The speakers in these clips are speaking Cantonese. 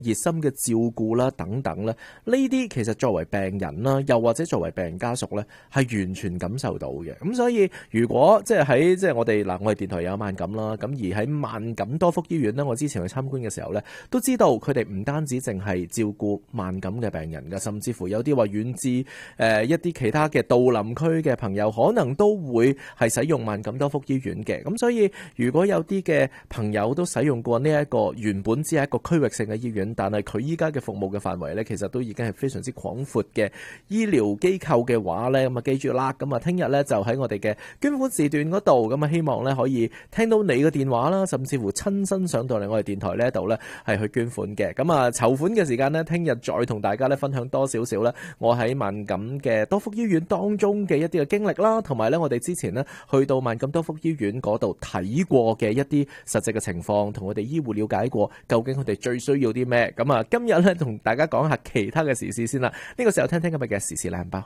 熱心嘅照顧啦等等啦，呢啲其實作為病人啦，又或者作為病人家屬咧，係完全感受到嘅。咁所以如果即係喺我哋電台有萬錦啦，咁而喺萬錦多福醫院咧，我之前去參觀嘅時候咧，都知道佢哋唔單止淨係照顧萬錦嘅病人㗎，甚至乎有啲話遠至一啲其他嘅杜林區嘅朋友，可能都會係使用萬錦多福醫院嘅。咁所以如果有啲嘅朋友都使用過呢一個原本只係一個區域性嘅醫院，但係佢依家嘅服務嘅範圍咧，其實都已經係非常之廣闊嘅醫療機構嘅話咧，咁啊記住啦，咁啊聽日咧就喺我哋嘅捐款時段嗰度，咁啊希望咧可以聽到你嘅電話啦，甚至乎親身上到嚟我哋電台呢一度咧係去捐款嘅。咁啊籌款嘅時間咧，聽日再同大家咧分享多少少咧，我喺萬錦嘅多福醫院當中嘅一啲嘅經歷啦，同埋咧我哋之前咧去到萬錦多福醫院嗰度睇過嘅一啲實際嘅情況，同我哋醫護了解過究竟佢哋最需要啲咩。咁啊今日咧同大家講下其他嘅時事先啦。呢個時候聽聽今日嘅時事懶人包。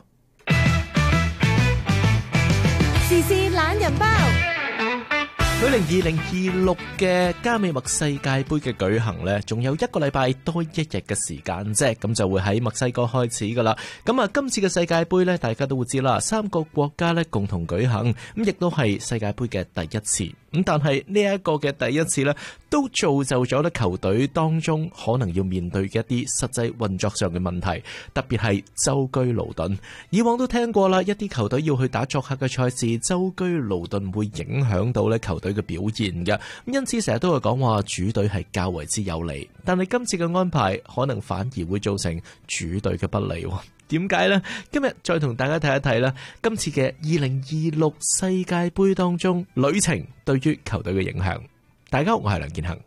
時事懶人包。 距離2026嘅加美墨世界盃嘅舉行呢，仲有1個禮拜多1日嘅時間啫，咁就會喺墨西哥開始噶啦。咁啊，今次嘅世界盃呢，大家都會知啦，3個國家呢共同舉行，咁亦都係世界盃嘅第一次。咁但係呢一個嘅第一次呢，都造就咗咧球隊當中可能要面對嘅一啲實際運作上嘅問題，特別係舟車勞頓。以往都聽過啦，一啲球隊要去打作客嘅賽事，舟車勞頓會影響到咧球隊嘅表現嘅。因此成日都會講話主隊係較為之有利，但係今次嘅安排可能反而會造成主隊嘅不利。點解呢？今日再同大家睇一睇啦，今次嘅2026世界盃當中旅程對於球隊嘅影響。大家好，我係梁建恒。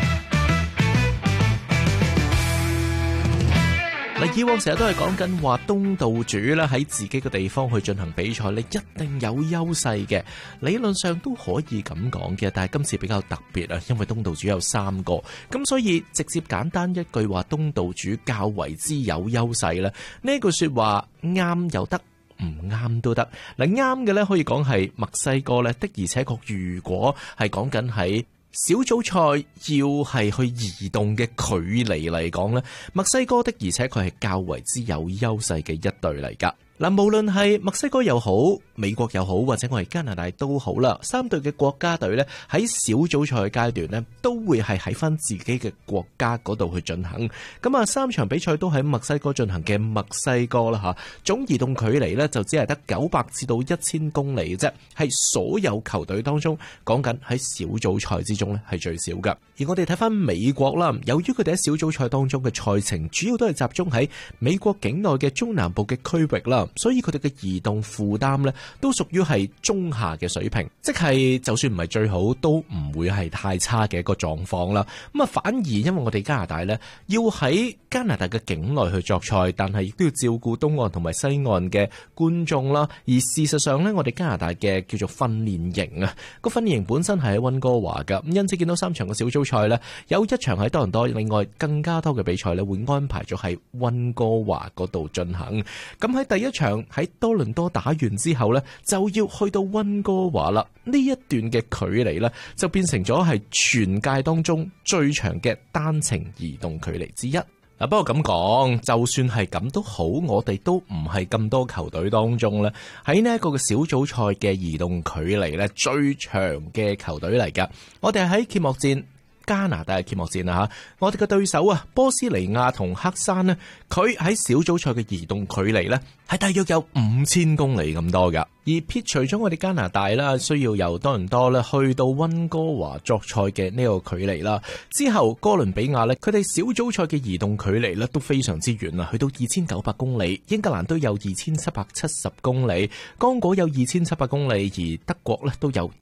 以往成日都係講緊話東道主咧喺自己嘅地方去進行比賽，你一定有優勢嘅，理論上都可以咁講嘅。但係今次比較特別啊，因為東道主有3個，咁所以直接簡單一句話，東道主較為之有優勢咧。呢句說話啱又得，唔啱都得。嗱，啱嘅咧可以講係墨西哥咧的而且確，如果係講緊喺小組賽要係去移動嘅距離嚟講咧，墨西哥的而且確係較為之有優勢嘅一隊嚟噶。嗱，無論係墨西哥又好，美國又好，或者我哋加拿大都好啦，3隊嘅國家隊呢，喺小組賽嘅階段呢，都會係喺翻自己嘅國家嗰度去進行。咁啊，3場比賽都喺墨西哥進行嘅墨西哥啦吓，總移動距離呢，就只係得900至到1000公里嘅啫，係所有球隊當中講緊喺小組賽之中呢係最少噶。而我哋睇翻美國啦，由於佢哋喺小組賽當中嘅賽程主要都係集中喺美國境內嘅中南部嘅區域啦，所以佢哋嘅移動負擔呢都屬於係中下嘅水平，即係就算唔係最好，都唔會係太差嘅一個狀況啦。咁啊，反而因為我哋加拿大呢要喺加拿大嘅境內去作賽，但係亦都要照顧東岸同埋西岸嘅觀眾啦。而事實上呢，我哋加拿大嘅叫做訓練營啊，個訓練營本身係喺溫哥華噶，咁因此見到3場嘅小組賽呢，有1場喺多倫多，另外更加多嘅比賽呢會安排咗喺溫哥華嗰度進行。咁喺第一場喺多倫多打完之後呢，就要去到溫哥華啦。呢一段嘅距離呢，就變成咗係全屆當中最長嘅單程移動距離之一。嗱，不過咁講，就算係咁都好，我哋都唔係咁多球隊當中呢，喺呢一個嘅小組賽嘅移動距離呢最長嘅球隊嚟噶。我哋喺揭幕戰，加拿大嘅揭幕戰啊，我哋嘅對手啊，波斯尼亞同黑山呢，佢喺小組賽嘅移動距離呢係大約有5000公里咁多噶。而撇除咗我哋加拿大啦，需要由多倫多咧去到溫哥華作賽嘅呢個距離啦，之後哥倫比亞呢，佢哋小組賽嘅移動距離呢都非常之遠啊，去到2900公里，英格蘭都有2770公里，剛果有2700公里，而德國呢都有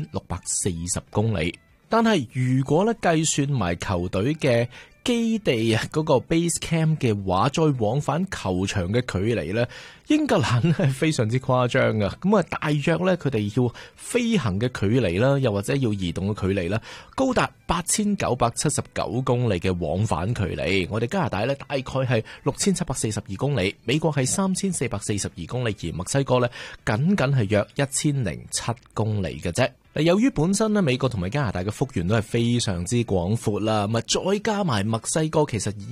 2640公里。但係如果咧計算埋球隊嘅基地啊嗰個 base camp 嘅話，再往返球場嘅距離咧，英格蘭係非常之誇張噶。咁啊，大約咧佢哋要飛行嘅距離啦，又或者要移動嘅距離啦，高達8979公里嘅往返距離。我哋加拿大咧大概係6742公里，美國係3442公里，而墨西哥咧僅僅係約1007公里嘅啫。由於本身咧美國同埋加拿大嘅幅員都係非常之廣闊啦，咁啊再加埋墨西哥其實